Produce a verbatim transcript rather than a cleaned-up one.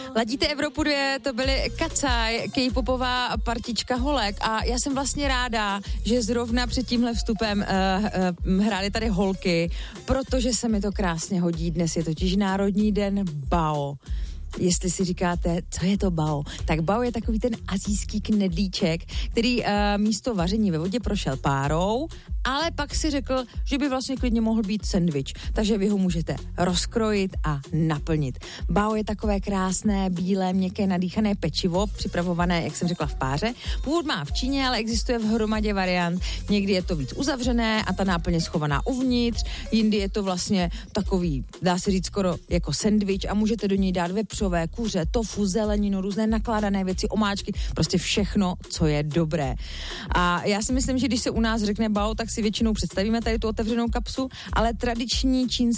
Ladíte Evropu dvě, to byly Kacaj, K-popová partička holek a já jsem vlastně ráda, že zrovna před tímhle vstupem uh, uh, hrály tady holky, protože se mi to krásně hodí. Dnes je totiž Národní den bao. Jestli si říkáte, co je to bao, tak bao je takový ten asijský knedlíček, který uh, místo vaření ve vodě prošel párou, ale pak si řekl, že by vlastně klidně mohl být sendvič, takže vy ho můžete rozkrojit a naplnit. Bao je takové krásné, bílé, měkké, nadýchané pečivo, připravované, jak jsem řekla, v páře. Původ má v Číně, ale existuje v hromadě variant. Někdy je to víc uzavřené a ta náplň je schovaná uvnitř, jindy je to vlastně takový, dá se říct skoro jako sendvič a můžete do něj dát vepřové, kuře, tofu, zeleninu, různé nakládané věci, omáčky, prostě všechno, co je dobré. A já si myslím, že když se u nás řekne bao, tak si většinou představíme tady tu otevřenou kapsu, ale tradiční čínský